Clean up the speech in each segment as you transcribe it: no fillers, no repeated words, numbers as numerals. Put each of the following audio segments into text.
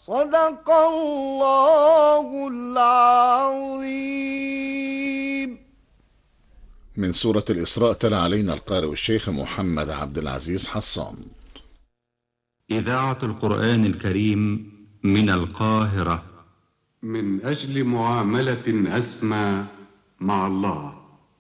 صدق الله العظيم. من سورة الإسراء تلا علينا القارئ الشيخ محمد عبد العزيز حصان. إذاعة القرآن الكريم من القاهرة. من أجل معاملة أسمى مع الله،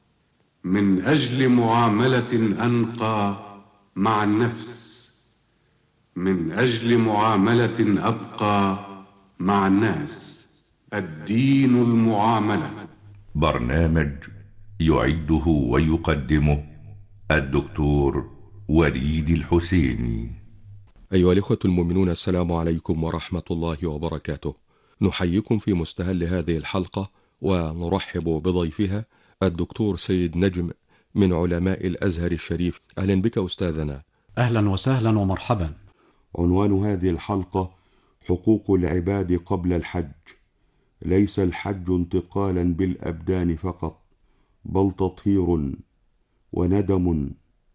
من أجل معاملة أنقى مع النفس، من أجل معاملة أبقى مع الناس. الدين المعاملة. برنامج يعده ويقدمه الدكتور وليد الحسيني. أيها الإخوة المؤمنون، السلام عليكم ورحمة الله وبركاته. نحييكم في مستهل هذه الحلقة ونرحب بضيفها الدكتور سيد نجم من علماء الأزهر الشريف. أهلا بك أستاذنا. أهلا وسهلا ومرحبا. عنوان هذه الحلقة: حقوق العباد قبل الحج. ليس الحج انتقالا بالأبدان فقط، بل تطهير وندم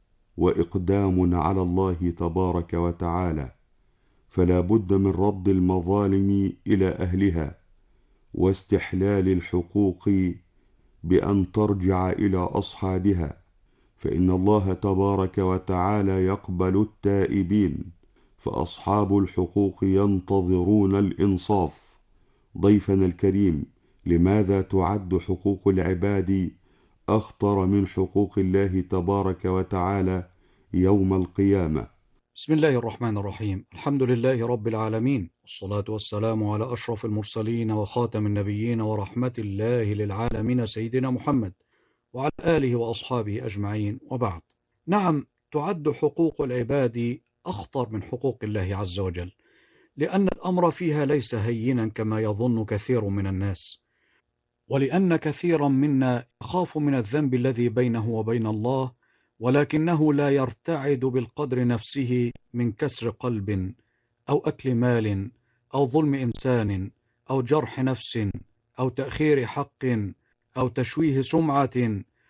وإقدام على الله تبارك وتعالى، فلا بد من رد المظالم إلى أهلها واستحلال الحقوق بأن ترجع إلى أصحابها، فإن الله تبارك وتعالى يقبل التائبين، فأصحاب الحقوق ينتظرون الإنصاف. ضيفنا الكريم، لماذا تعد حقوق العباد أخطر من حقوق الله تبارك وتعالى يوم القيامة؟ بسم الله الرحمن الرحيم. الحمد لله رب العالمين، والصلاة والسلام على أشرف المرسلين وخاتم النبيين ورحمة الله للعالمين سيدنا محمد وعلى آله وأصحابه أجمعين، وبعد. نعم، تعد حقوق العباد أخطر من حقوق الله عز وجل، لأن الأمر فيها ليس هينا كما يظن كثير من الناس، ولأن كثيرا منا يخاف من الذنب الذي بينه وبين الله، ولكنه لا يرتعد بالقدر نفسه من كسر قلب أو أكل مال أو ظلم إنسان أو جرح نفس أو تأخير حق أو تشويه سمعة